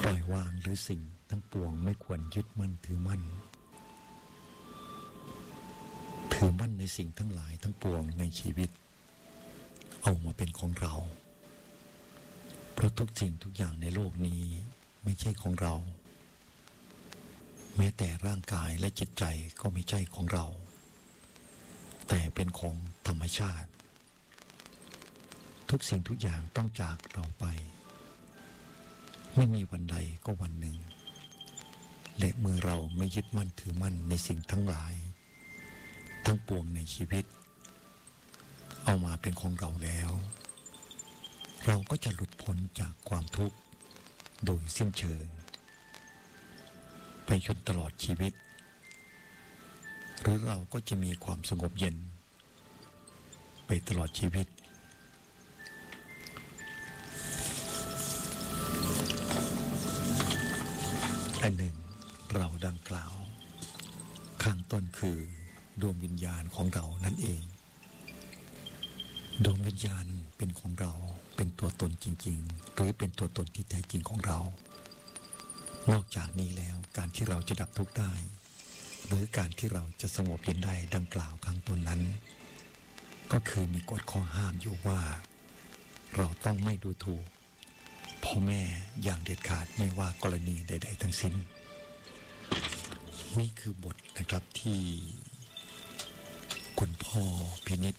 ปล่อยวางหรือสิ่งทั้งปวงไม่ควรยึดมั่นถือมั่นในสิ่งทั้งหลายทั้งปวงในชีวิตเอามาเป็นของเราเพราะทุกสิ่งทุกอย่างในโลกนี้ไม่ใช่ของเราแม้แต่ร่างกายและจิตใจก็ไม่ใช่ของเราแต่เป็นของธรรมชาติทุกสิ่งทุกอย่างต้องจากเราไปไม่มีวันใดก็วันหนึ่งและเมื่อเราไม่ยึดมั่นถือมั่นในสิ่งทั้งหลายทั้งปวงในชีวิตเอามาเป็นของเราแล้วเราก็จะหลุดพ้นจากความทุกข์โดยสิ้นเชิงไปจนตลอดชีวิตหรือเราก็จะมีความสงบเย็นไปตลอดชีวิตอันหนึ่งเราดังกล่าวข้างต้นคือดวงวิญญาณของเรานั่นเองดวงวิญญาณเป็นของเราเป็นตัวตนจริงๆหรือเป็นตัวตนที่แท้จริงของเรานอกจากนี้แล้วการที่เราจะดับทุกข์ได้หรือการที่เราจะสงบเย็นได้ดังกล่าวข้างต้นนั้นก็คือมีกฎข้อห้ามอยู่ว่าเราต้องไม่ดูถูกพ่อแม่อย่างเด็ดขาดไม่ว่ากรณีใดๆทั้งสิ้นนี่คือบทนะครับที่คุณพ่อพินิจ